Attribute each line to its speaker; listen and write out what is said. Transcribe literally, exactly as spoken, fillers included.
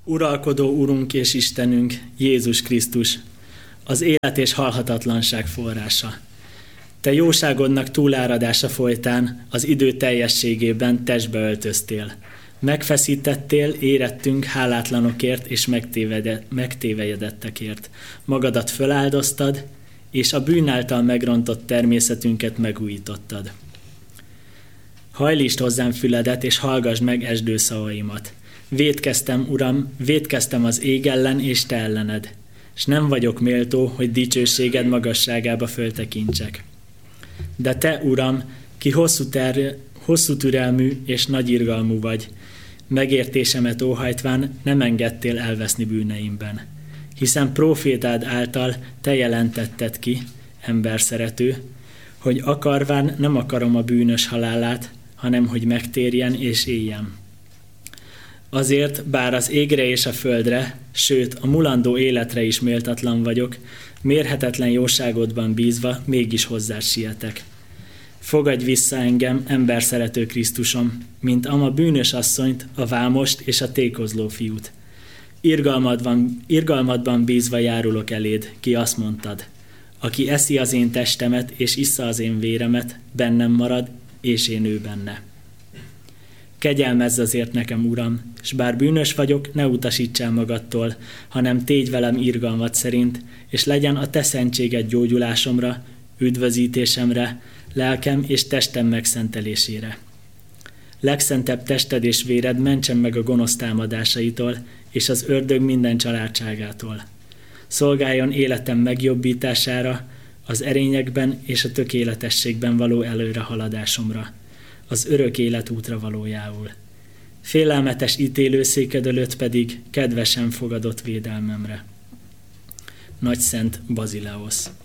Speaker 1: Uralkodó Urunk és Istenünk, Jézus Krisztus, az élet és halhatatlanság forrása. Te jóságodnak túláradása folytán az idő teljességében testbe öltöztél. Megfeszítettél, érettünk hálátlanokért és megtévejedettekért. Magadat föláldoztad, és a bűn által megrontott természetünket megújítottad. Hajlítsd hozzám füledet, és hallgass meg esdő szavaimat. Vétkeztem, Uram, vétkeztem az ég ellen és te ellened, és nem vagyok méltó, hogy dicsőséged magasságába föltekintsek. De te, Uram, ki hosszú, ter- hosszú türelmű és nagy irgalmú vagy, megértésemet óhajtván nem engedtél elveszni bűneimben. Hiszen prófétád által te jelentetted ki, emberszerető, hogy akarván nem akarom a bűnös halálát, hanem hogy megtérjen és éljen. Azért, bár az égre és a földre, sőt a mulandó életre is méltatlan vagyok, mérhetetlen jóságodban bízva mégis hozzád sietek. Fogadj vissza engem, emberszerető Krisztusom, mint ama bűnös asszonyt, a vámost és a tékozló fiút. Irgalmadban, irgalmadban bízva járulok eléd, ki azt mondtad. Aki eszi az én testemet és issza az én véremet, bennem marad, és én ő benne. Kegyelmezz azért nekem, Uram, s bár bűnös vagyok, ne utasítsál magadtól, hanem tégy velem irgalmad szerint, és legyen a te szentséged gyógyulásomra, üdvözítésemre, lelkem és testem megszentelésére. Legszentebb tested és véred mentsen meg a gonosz támadásaitól, és az ördög minden családságától. Szolgáljon életem megjobbítására, az erényekben és a tökéletességben való előrehaladásomra, az örök életútra valójául. Félelmetes ítélőszéked előtt pedig kedvesen fogadott védelmemre. Nagyszent Bazileosz.